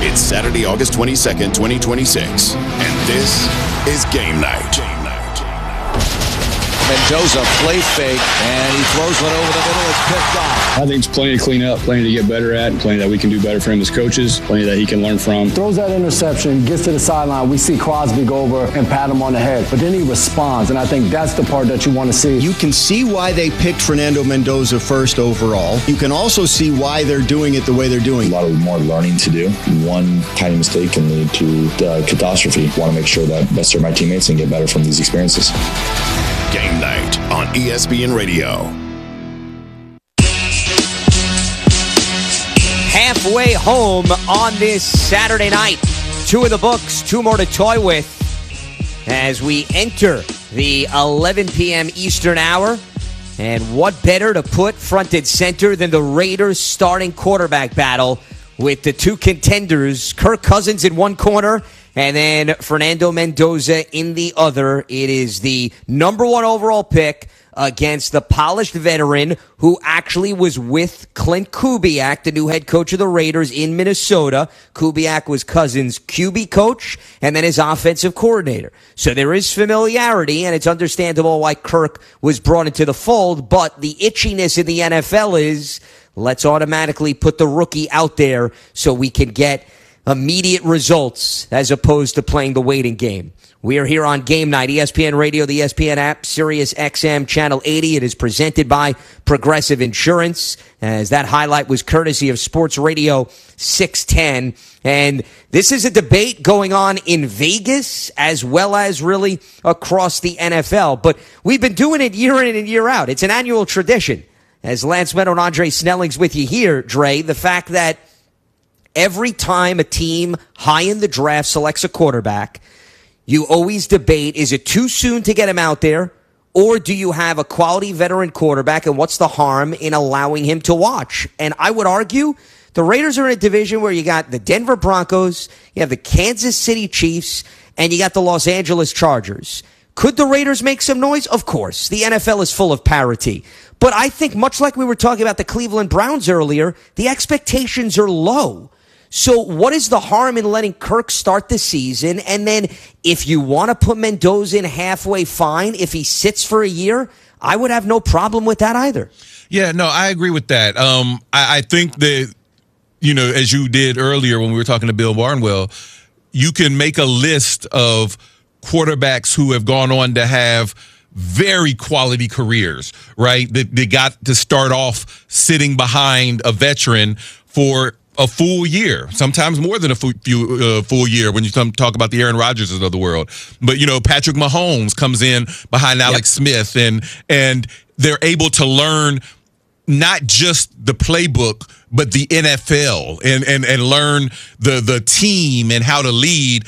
It's Saturday, August 22nd, 2026, and this is Game Night. Mendoza play fake, and he throws one over the middle. It's picked off. I think it's plenty to clean up, plenty to get better at, plenty that we can do better for him as coaches, plenty that he can learn from. Throws that interception, gets to the sideline. We see Crosby go over and pat him on the head, but then he responds, and I think that's the part that you want to see. You can see why they picked Fernando Mendoza first overall. You can also see why they're doing it the way they're doing. A lot of more learning to do. One tiny mistake can lead to catastrophe. I want to make sure that I best serve my teammates and get better from these experiences. Game Night on ESPN Radio. Halfway home on this Saturday night. 2 in the books, 2 more to toy with as we enter the 11 p.m. Eastern hour. And what better to put front and center than the Raiders starting quarterback battle with the 2 contenders, Kirk Cousins in one corner and then Fernando Mendoza in the other. It is the number 1 overall pick against the polished veteran who actually was with Clint Kubiak, the new head coach of the Raiders in Minnesota. Kubiak was Cousins' QB coach and then his offensive coordinator. So there is familiarity, and it's understandable why Kirk was brought into the fold, but the itchiness in the NFL is let's automatically put the rookie out there so we can get immediate results as opposed to playing the waiting game. We are here on Game Night, ESPN Radio, the ESPN app, Sirius XM Channel 80. It is presented by Progressive Insurance, as that highlight was courtesy of Sports Radio 610. And this is a debate going on in Vegas as well as really across the NFL. But we've been doing it year in and year out. It's an annual tradition. As Lance Meadow and Andre Snelling's with you here, Dre, the fact that every time a team high in the draft selects a quarterback, you always debate, is it too soon to get him out there, or do you have a quality veteran quarterback, and what's the harm in allowing him to watch? And I would argue the Raiders are in a division where you got the Denver Broncos, you have the Kansas City Chiefs, and you got the Los Angeles Chargers. Could the Raiders make some noise? Of course. The NFL is full of parity. But I think much like we were talking about the Cleveland Browns earlier, the expectations are low. So what is the harm in letting Kirk start the season? And then if you want to put Mendoza in halfway, fine. If he sits for a year, I would have no problem with that either. Yeah, no, I agree with that. I think that, you know, as you did earlier when we were talking to Bill Barnwell, you can make a list of quarterbacks who have gone on to have very quality careers, right? They got to start off sitting behind a veteran for a full year, sometimes more than a full year when you talk about the Aaron Rodgerses of the world. But, you know, Patrick Mahomes comes in behind Alex Smith, and they're able to learn not just the playbook, but the NFL and learn the team and how to lead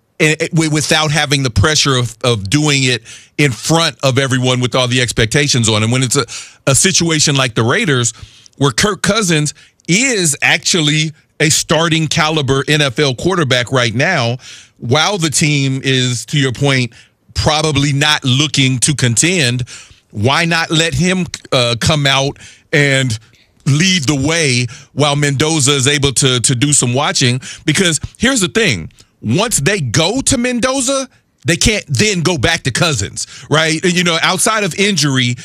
without having the pressure of doing it in front of everyone with all the expectations on. And when it's a situation like the Raiders where Kirk Cousins is actually a starting caliber NFL quarterback right now, while the team is, to your point, probably not looking to contend, why not let him come out and lead the way while Mendoza is able to do some watching? Because here's the thing. Once they go to Mendoza, they can't then go back to Cousins, right? And, you know, outside of injury,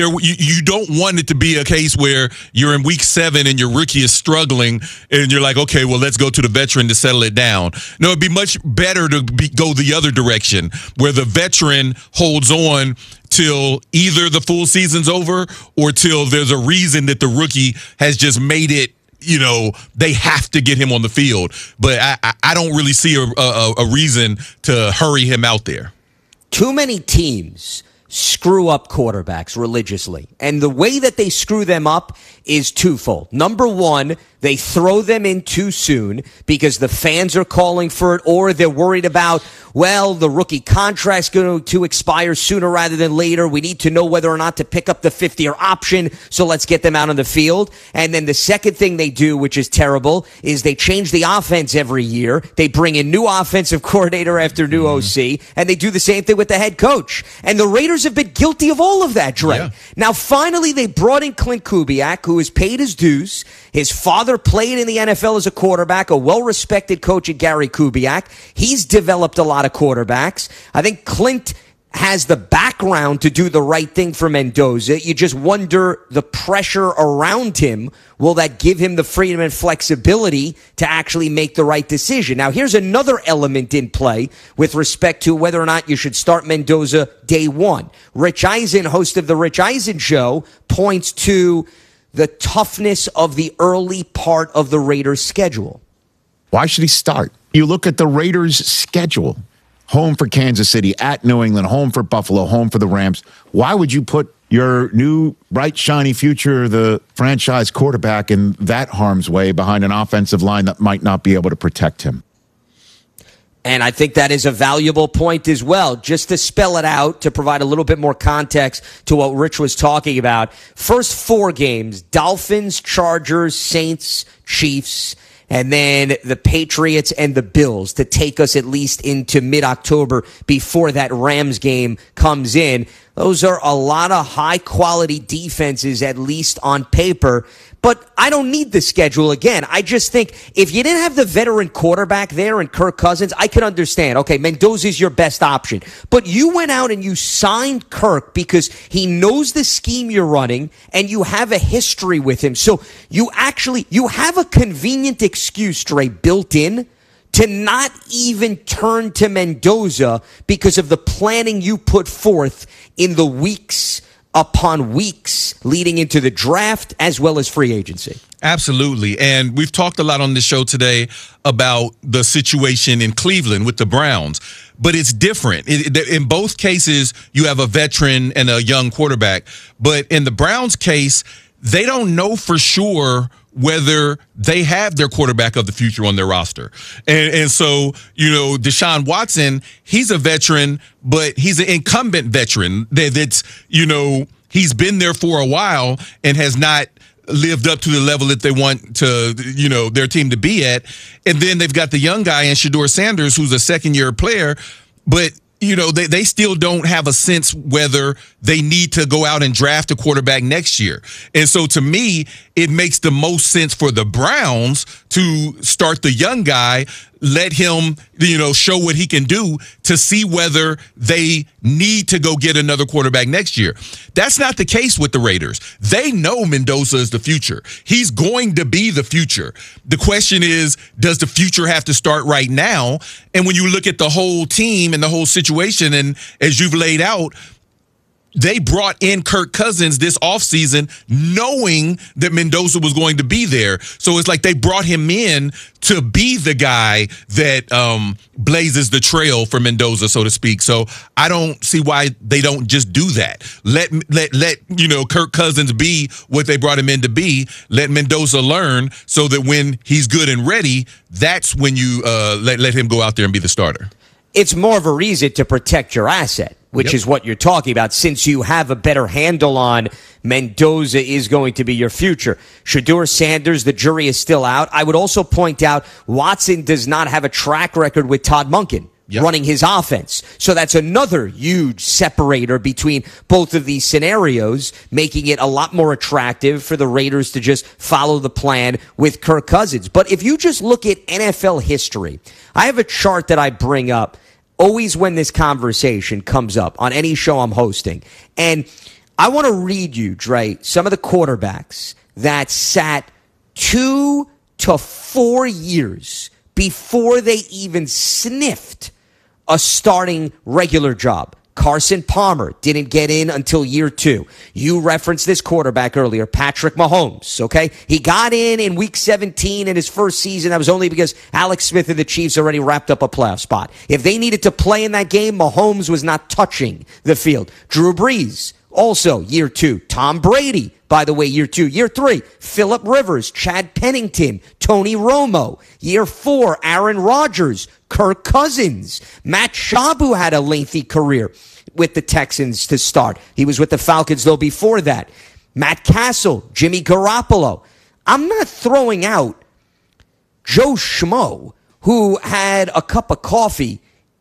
you don't want it to be a case where you're in week 7 and your rookie is struggling and you're like, okay, well, let's go to the veteran to settle it down. No, it'd be much better to go the other direction, where the veteran holds on till either the full season's over or till there's a reason that the rookie has just made it, you know, they have to get him on the field. But I don't really see a reason to hurry him out there. Too many teams screw up quarterbacks religiously. And the way that they screw them up is twofold. Number one, they throw them in too soon because the fans are calling for it, or they're worried about, well, the rookie contract's going to expire sooner rather than later. We need to know whether or not to pick up the 5th-year option, so let's get them out on the field. And then the second thing they do, which is terrible, is they change the offense every year. They bring in new offensive coordinator after new OC, and they do the same thing with the head coach. And the Raiders Raiders have been guilty of all of that, Dre. Yeah. Now, finally, they brought in Clint Kubiak, who has paid his dues. His father played in the NFL as a quarterback, a well-respected coach at Gary Kubiak. He's developed a lot of quarterbacks. I think Clint has the background to do the right thing for Mendoza. You just wonder the pressure around him. Will that give him the freedom and flexibility to actually make the right decision? Now, here's another element in play with respect to whether or not you should start Mendoza day one. Rich Eisen, host of The Rich Eisen Show, points to the toughness of the early part of the Raiders' schedule. Why should he start? You look at the Raiders' schedule. Home for Kansas City, at New England, home for Buffalo, home for the Rams. Why would you put your new bright, shiny future, the franchise quarterback, in that harm's way behind an offensive line that might not be able to protect him? And I think that is a valuable point as well. Just to spell it out, to provide a little bit more context to what Rich was talking about. First 4 games, Dolphins, Chargers, Saints, Chiefs, and then the Patriots and the Bills to take us at least into mid-October before that Rams game comes in. Those are a lot of high-quality defenses, at least on paper. But I don't need the schedule again. I just think if you didn't have the veteran quarterback there and Kirk Cousins, I could understand. Okay, Mendoza's your best option. But you went out and you signed Kirk because he knows the scheme you're running and you have a history with him. So you have a convenient excuse, Dre, built in to not even turn to Mendoza because of the planning you put forth in the weeks upon weeks leading into the draft as well as free agency. Absolutely. And we've talked a lot on this show today about the situation in Cleveland with the Browns, but it's different. In both cases, you have a veteran and a young quarterback, but in the Browns case, they don't know for sure whether they have their quarterback of the future on their roster. And so, Deshaun Watson, he's a veteran, but he's an incumbent veteran that's, he's been there for a while and has not lived up to the level that they want to, their team to be at. And then they've got the young guy in Shedeur Sanders, who's a second-year player, but they still don't have a sense whether they need to go out and draft a quarterback next year. And so to me, it makes the most sense for the Browns to start the young guy, let him, show what he can do to see whether they need to go get another quarterback next year. That's not the case with the Raiders. They know Mendoza is the future. He's going to be the future. The question is, does the future have to start right now? And when you look at the whole team and the whole situation, and as you've laid out, they brought in Kirk Cousins this offseason knowing that Mendoza was going to be there. So it's like they brought him in to be the guy that blazes the trail for Mendoza, so to speak. So I don't see why they don't just do that. Let Kirk Cousins be what they brought him in to be. Let Mendoza learn so that when he's good and ready, that's when you let him go out there and be the starter. It's more of a reason to protect your asset, which is what you're talking about, since you have a better handle on Mendoza is going to be your future. Shedeur Sanders, the jury is still out. I would also point out Watson does not have a track record with Todd Monken running his offense. So that's another huge separator between both of these scenarios, making it a lot more attractive for the Raiders to just follow the plan with Kirk Cousins. But if you just look at NFL history, I have a chart that I bring up always when this conversation comes up on any show I'm hosting. And I want to read you, Dre, some of the quarterbacks that sat 2 to 4 years before they even sniffed a starting regular job. Carson Palmer didn't get in until year 2. You referenced this quarterback earlier, Patrick Mahomes, okay? He got in week 17 in his first season. That was only because Alex Smith and the Chiefs already wrapped up a playoff spot. If they needed to play in that game, Mahomes was not touching the field. Drew Brees, also year 2. Tom Brady, by the way, year 2. Year 3, Phillip Rivers, Chad Pennington, Tony Romo. Year 4, Aaron Rodgers, Kirk Cousins. Matt Schaub had a lengthy career with the Texans to start. He was with the Falcons, though, before that. Matt Castle, Jimmy Garoppolo. I'm not throwing out Joe Schmo, who had a cup of coffee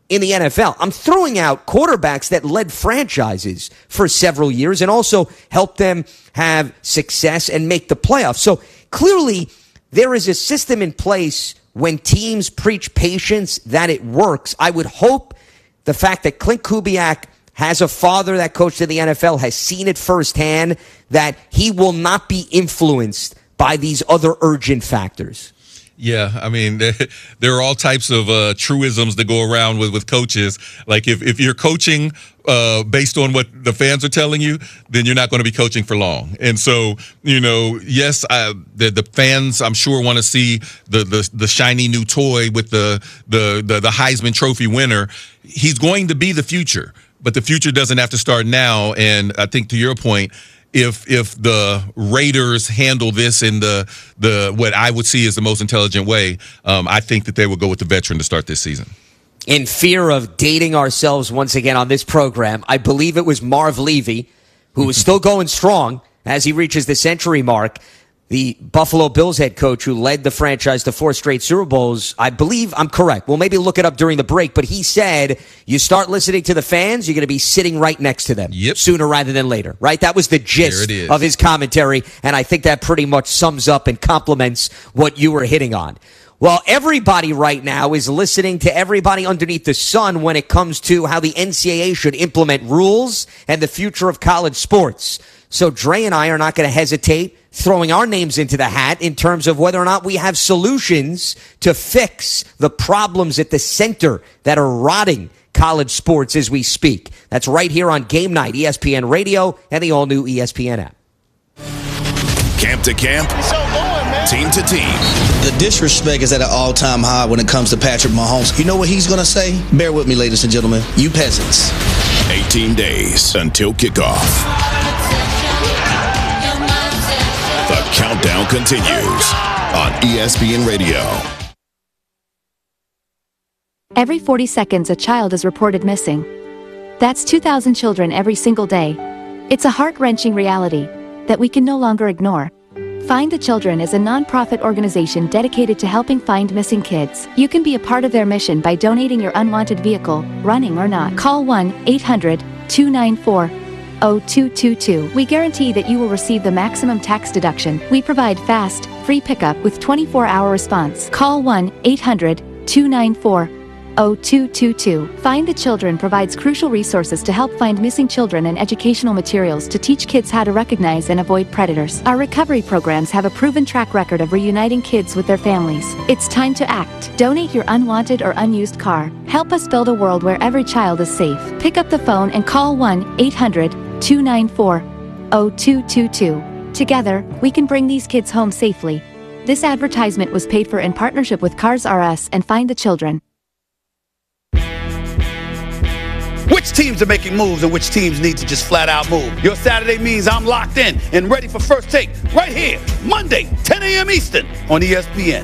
in the NFL. I'm throwing out quarterbacks that led franchises for several years and also helped them have success and make the playoffs. So clearly there is a system in place when teams preach patience that it works. I would hope the fact that Clint Kubiak has a father that coached in the NFL, has seen it firsthand, that he will not be influenced by these other urgent factors. Yeah, I mean, there are all types of truisms that go around with coaches. Like if you're coaching based on what the fans are telling you, then you're not going to be coaching for long. And so, yes, the fans, I'm sure, want to see the shiny new toy with the Heisman Trophy winner. He's going to be the future, but the future doesn't have to start now. And I think to your point, if the Raiders handle this in the what I would see as the most intelligent way, I think that they will go with the veteran to start this season. In fear of dating ourselves once again on this program, I believe it was Marv Levy, who is still going strong as he reaches the century mark. The Buffalo Bills head coach who led the franchise to 4 straight Super Bowls. I believe I'm correct. We'll maybe look it up during the break, but he said you start listening to the fans, you're going to be sitting right next to them sooner rather than later, right? That was the gist of his commentary, and I think that pretty much sums up and complements what you were hitting on. Well, everybody right now is listening to everybody underneath the sun when it comes to how the NCAA should implement rules and the future of college sports. So Dre and I are not going to hesitate throwing our names into the hat in terms of whether or not we have solutions to fix the problems at the center that are rotting college sports as we speak. That's right here on Game Night, ESPN Radio, and the all-new ESPN app. Camp to camp, team to team. The disrespect is at an all-time high when it comes to Patrick Mahomes. You know what he's going to say? Bear with me, ladies and gentlemen. You peasants. 18 days until kickoff. The countdown continues on ESPN Radio. Every 40 seconds, a child is reported missing. That's 2,000 children every single day. It's a heart-wrenching reality that we can no longer ignore. Find the Children is a non-profit organization dedicated to helping find missing kids. You can be a part of their mission by donating your unwanted vehicle, running or not. Call 1-800-294-0222. We guarantee that you will receive the maximum tax deduction. We provide fast, free pickup with 24-hour response. Call 1-800-294-0222. Find the Children provides crucial resources to help find missing children and educational materials to teach kids how to recognize and avoid predators. Our recovery programs have a proven track record of reuniting kids with their families. It's time to act. Donate your unwanted or unused car. Help us build a world where every child is safe. Pick up the phone and call 1-800-294-0222. Together, we can bring these kids home safely. This advertisement was paid for in partnership with Cars R Us and Find the Children. Which teams are making moves and which teams need to just flat out move? Your Saturday means I'm locked in and ready for First Take right here, Monday, 10 a.m. Eastern on ESPN.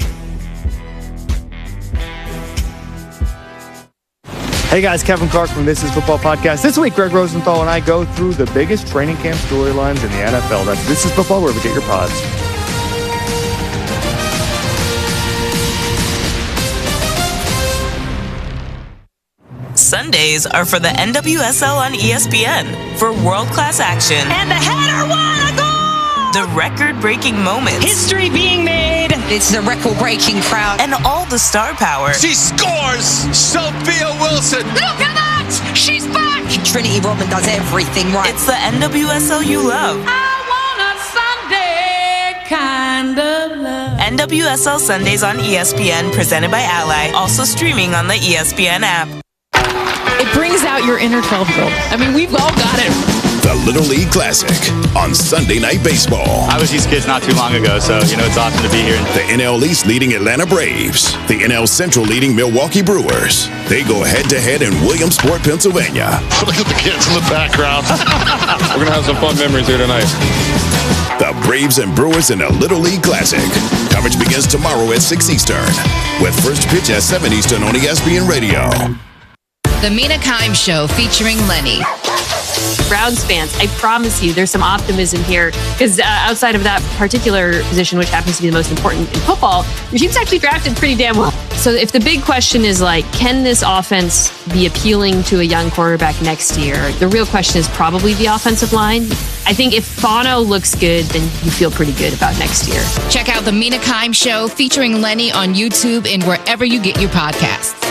Hey guys, Kevin Clark from This Is Football Podcast. This week, Greg Rosenthal and I go through the biggest training camp storylines in the NFL. That's This Is Football, wherever you get your pods. Sundays are for the NWSL on ESPN for world-class action. And the header won a goal! The record-breaking moments. History being made. It's the record-breaking crowd. And all the star power. She scores! Sophia Wilson! Look at that! She's back! Trinity Rodman does everything right. It's the NWSL you love. I want a Sunday kind of love. NWSL Sundays on ESPN, presented by Ally. Also streaming on the ESPN app. It brings out your inner 12-year-old. I mean, we've all got it. The Little League Classic on Sunday Night Baseball. I was these kids not too long ago, so, it's awesome to be here. The NL East leading Atlanta Braves. The NL Central leading Milwaukee Brewers. They go head-to-head in Williamsport, Pennsylvania. Look at the kids in the background. We're going to have some fun memories here tonight. The Braves and Brewers in a Little League Classic. Coverage begins tomorrow at 6 Eastern, with first pitch at 7 Eastern on ESPN Radio. The Mina Kimes Show featuring Lenny. Browns fans, I promise you there's some optimism here because outside of that particular position, which happens to be the most important in football, your team's actually drafted pretty damn well. So if the big question is like, can this offense be appealing to a young quarterback next year? The real question is probably the offensive line. I think if Fano looks good, then you feel pretty good about next year. Check out the Mina Kimes Show featuring Lenny on YouTube and wherever you get your podcasts.